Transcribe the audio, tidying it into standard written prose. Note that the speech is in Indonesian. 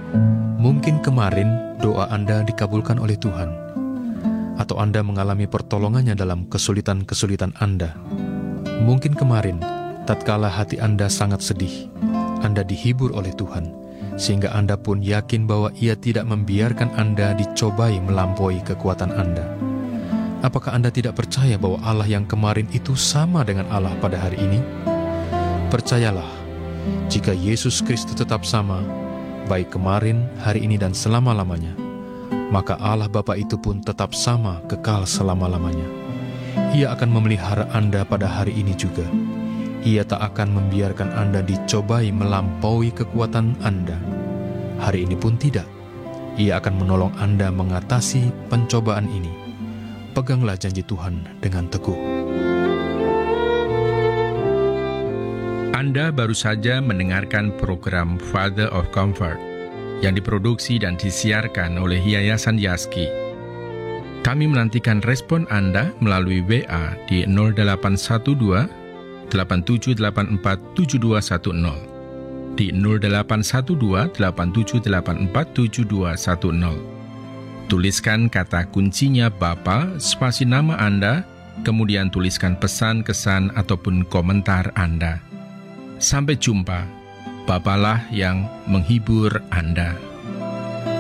Mungkin kemarin doa Anda dikabulkan oleh Tuhan, atau Anda mengalami pertolongannya dalam kesulitan-kesulitan Anda. Mungkin kemarin, tatkala hati Anda sangat sedih, Anda dihibur oleh Tuhan, sehingga Anda pun yakin bahwa Ia tidak membiarkan Anda dicobai melampaui kekuatan Anda. Apakah Anda tidak percaya bahwa Allah yang kemarin itu sama dengan Allah pada hari ini? Percayalah, jika Yesus Kristus tetap sama, baik kemarin, hari ini, dan selama-lamanya, maka Allah Bapa itu pun tetap sama kekal selama-lamanya. Ia akan memelihara Anda pada hari ini juga. Ia tak akan membiarkan Anda dicobai melampaui kekuatan Anda. Hari ini pun tidak. Ia akan menolong Anda mengatasi pencobaan ini. Peganglah janji Tuhan dengan teguh. Anda baru saja mendengarkan program Father of Comfort yang diproduksi dan disiarkan oleh Yayasan Yaski. Kami menantikan respon Anda melalui WA di 0812 8784 7210, di 0812 8784 7210. Tuliskan kata kuncinya Bapa, spasi nama Anda, kemudian tuliskan pesan, kesan, ataupun komentar Anda. Sampai jumpa, Bapalah yang menghibur Anda.